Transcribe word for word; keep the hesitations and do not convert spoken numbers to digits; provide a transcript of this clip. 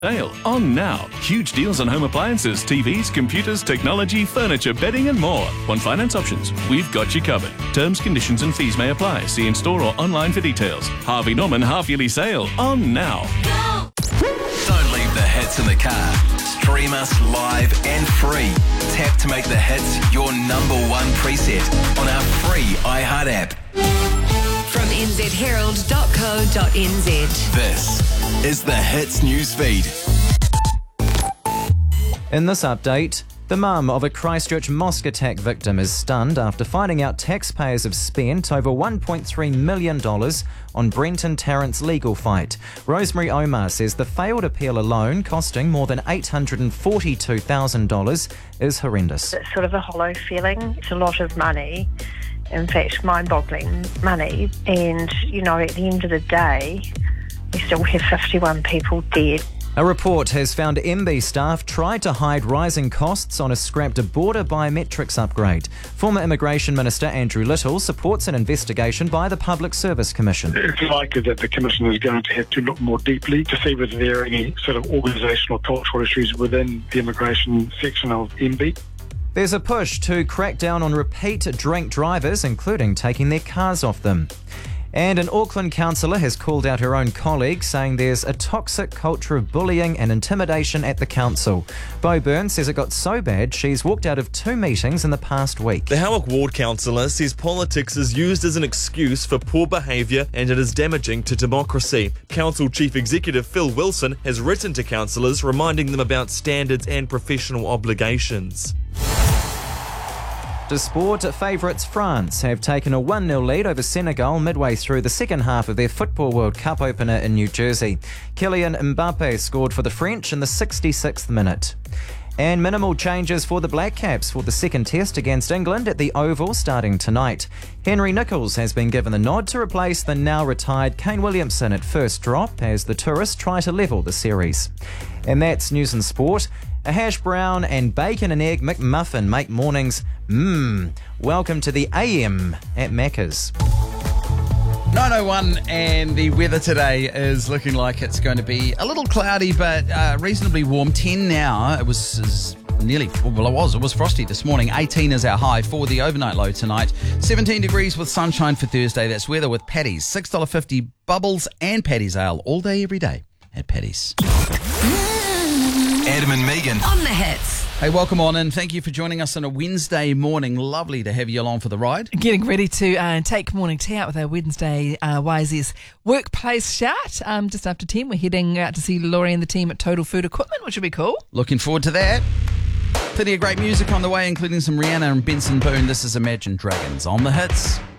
Sale on now. Huge deals on home appliances, T Vs, computers, technology, furniture, bedding and more. Want finance options? We've got you covered. Terms, conditions and fees may apply. See in store or online for details. Harvey Norman half-yearly sale on now. Go! Don't leave the hits in the car. Stream us live and free. Tap to make the hits your number one preset on our free iHeart app. From n z herald dot co dot n z. This is the Hits newsfeed. In this update, the mum of a Christchurch mosque attack victim is stunned after finding out taxpayers have spent over one point three million dollars on Brent and Tarrant's legal fight. Rosemary Omar says the failed appeal alone, costing more than eight hundred forty-two thousand dollars, is horrendous. It's sort of a hollow feeling. It's a lot of money. In fact, mind-boggling money. And, you know, at the end of the day, we still have fifty-one people dead. A report has found M B staff tried to hide rising costs on a scrapped border biometrics upgrade. Former Immigration Minister Andrew Little supports an investigation by the Public Service Commission. It's likely that the Commission is going to have to look more deeply to see whether there are any sort of organisational or cultural issues within the immigration section of M B. There's a push to crack down on repeat drink drivers, including taking their cars off them. And an Auckland councillor has called out her own colleague, saying there's a toxic culture of bullying and intimidation at the council. Bo Burns says it got so bad she's walked out of two meetings in the past week. The Howick Ward councillor says politics is used as an excuse for poor behaviour and it is damaging to democracy. Council Chief Executive Phil Wilson has written to councillors reminding them about standards and professional obligations. To sport, favourites France have taken a one nil lead over Senegal midway through the second half of their Football World Cup opener in New Jersey. Kylian Mbappe scored for the French in the sixty-sixth minute. And minimal changes for the Black Caps for the second test against England at the Oval starting tonight. Henry Nicholls has been given the nod to replace the now retired Kane Williamson at first drop as the tourists try to level the series. And that's news and sport. A hash brown and bacon and egg McMuffin make mornings mmm. Welcome to the A M at Macca's. nine oh one and the weather today is looking like it's going to be a little cloudy but uh, reasonably warm. ten now. It was, was nearly, well it was, it was frosty this morning. eighteen is our high for the overnight low tonight. seventeen degrees with sunshine for Thursday. That's weather with Paddy's. six dollars fifty bubbles and Paddy's Ale all day every day at Paddy's. Adam and Megan On the Hits. Hey, welcome on and thank you for joining us on a Wednesday morning. Lovely to have you along for the ride. Getting ready to uh, take morning tea out with our Wednesday uh, Y Z's workplace shout. Um, just after ten, we're heading out to see Laurie and the team at Total Food Equipment, which will be cool. Looking forward to that. Plenty of great music on the way, including some Rihanna and Benson Boone. This is Imagine Dragons on the Hits.